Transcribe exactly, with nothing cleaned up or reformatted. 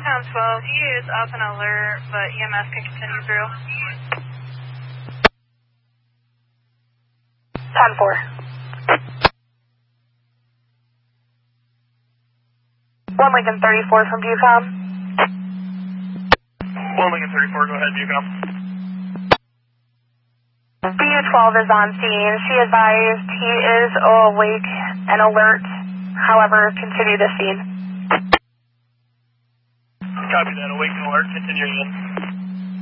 Pound twelve, he is up and alert, but E M S can continue through. ten four. one Lincoln thirty-four from Bucom. one Lincoln thirty-four, go ahead, Bucom. B U twelve is on scene. She advised he is awake and alert. However, continue the scene. Copy that, awake and alert, continue in.